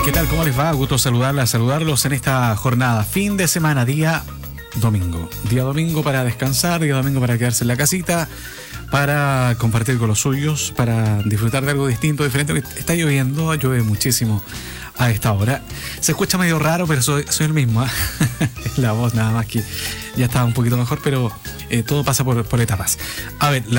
¿Qué tal? ¿Cómo les va? Gusto saludarlos en esta jornada. Fin de semana, día domingo. Día domingo para descansar, día domingo para quedarse en la casita, para compartir con los suyos, para disfrutar de algo distinto, diferente. Está lloviendo, llueve muchísimo a esta hora. Se escucha medio raro, pero soy el mismo, ¿eh? La voz nada más que ya está un poquito mejor, pero todo pasa por etapas. A ver,